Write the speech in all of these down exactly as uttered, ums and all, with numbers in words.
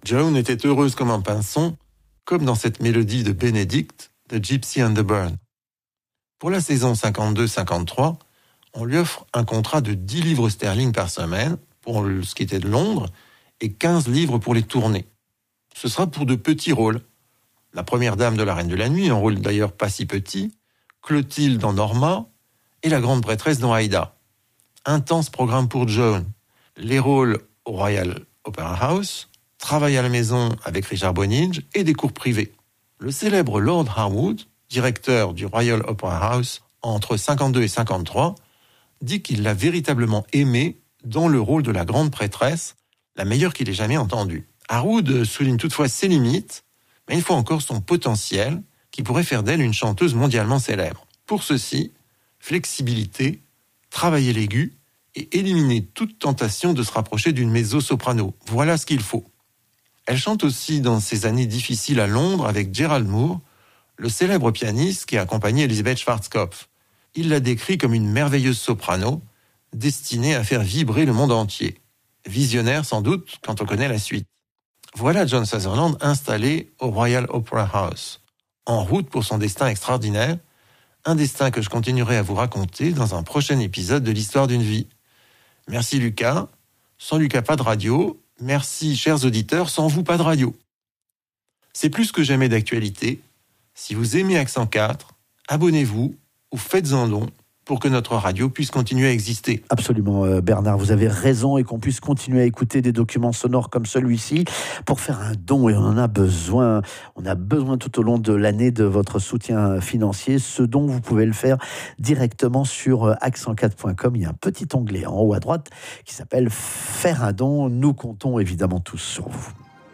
Joan était heureuse comme un pinson, comme dans cette mélodie de Benedict de Gypsy and the Burn. Pour la saison cinquante-deux cinquante-trois, on lui offre un contrat de dix livres sterling par semaine pour ce qui était de Londres et quinze livres pour les tournées. Ce sera pour de petits rôles. La première dame de la Reine de la Nuit, un rôle d'ailleurs pas si petit, Clotilde dans Norma et la grande prêtresse dans Aïda. Intense programme pour Joan. Les rôles au Royal Opera House, travail à la maison avec Richard Bonynge et des cours privés. Le célèbre Lord Harwood, directeur du Royal Opera House entre cinquante-deux et cinquante-trois, dit qu'il l'a véritablement aimée dans le rôle de la grande prêtresse, la meilleure qu'il ait jamais entendue. Harwood souligne toutefois ses limites, mais une fois encore son potentiel qui pourrait faire d'elle une chanteuse mondialement célèbre. Pour ceci, flexibilité, travailler l'aigu et éliminer toute tentation de se rapprocher d'une mezzo-soprano. Voilà ce qu'il faut. Elle chante aussi dans ses années difficiles à Londres avec Gerald Moore, le célèbre pianiste qui a accompagné Elisabeth Schwarzkopf. Il la décrit comme une merveilleuse soprano, destinée à faire vibrer le monde entier. Visionnaire sans doute quand on connaît la suite. Voilà John Sutherland installé au Royal Opera House, en route pour son destin extraordinaire, un destin que je continuerai à vous raconter dans un prochain épisode de l'Histoire d'une vie. Merci Lucas, sans Lucas pas de radio, merci chers auditeurs, sans vous pas de radio. C'est plus que jamais d'actualité. Si vous aimez Accent quatre, abonnez-vous ou faites-en don pour que notre radio puisse continuer à exister. Absolument, euh, Bernard, vous avez raison, et qu'on puisse continuer à écouter des documents sonores comme celui-ci pour faire un don, et on en a besoin. On a besoin tout au long de l'année de votre soutien financier. Ce don, vous pouvez le faire directement sur accent quatre point com. Il y a un petit onglet en haut à droite qui s'appelle « Faire un don ». Nous comptons évidemment tous sur vous.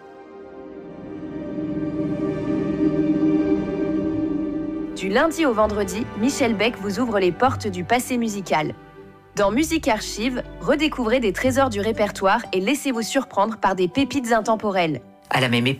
Du lundi au vendredi, Michel Beck vous ouvre les portes du passé musical. Dans Musique Archive, redécouvrez des trésors du répertoire et laissez-vous surprendre par des pépites intemporelles. À la même époque,